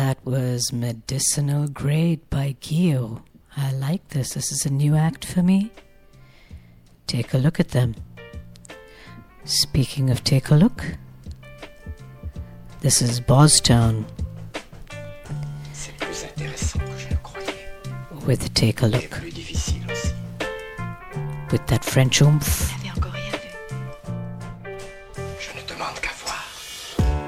That was Medicinal Grade by Gio. I like this. This is a new act for me. Take a look at them. Speaking of take a look, this is Boztown with Take a Look, with that French oomph.